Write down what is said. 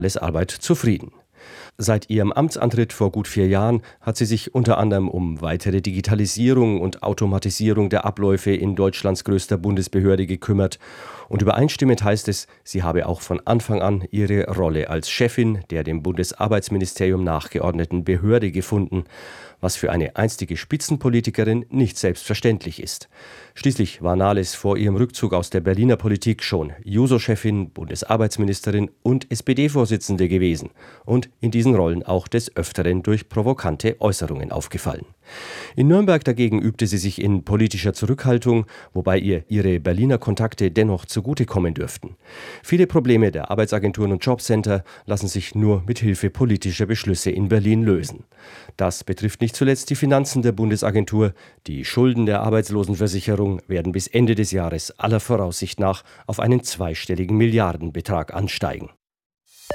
Arbeit zufrieden. Seit ihrem Amtsantritt vor gut 4 Jahren hat sie sich unter anderem um weitere Digitalisierung und Automatisierung der Abläufe in Deutschlands größter Bundesbehörde gekümmert. Und übereinstimmend heißt es, sie habe auch von Anfang an ihre Rolle als Chefin der dem Bundesarbeitsministerium nachgeordneten Behörde gefunden, was für eine einstige Spitzenpolitikerin nicht selbstverständlich ist. Schließlich war Nahles vor ihrem Rückzug aus der Berliner Politik schon Juso-Chefin, Bundesarbeitsministerin und SPD-Vorsitzende gewesen und in diesen Rollen auch des Öfteren durch provokante Äußerungen aufgefallen. In Nürnberg dagegen übte sie sich in politischer Zurückhaltung, wobei ihr ihre Berliner Kontakte dennoch zugutekommen dürften. Viele Probleme der Arbeitsagenturen und Jobcenter lassen sich nur mit Hilfe politischer Beschlüsse in Berlin lösen. Das betrifft nicht zuletzt die Finanzen der Bundesagentur. Die Schulden der Arbeitslosenversicherung werden bis Ende des Jahres aller Voraussicht nach auf einen zweistelligen Milliardenbetrag ansteigen.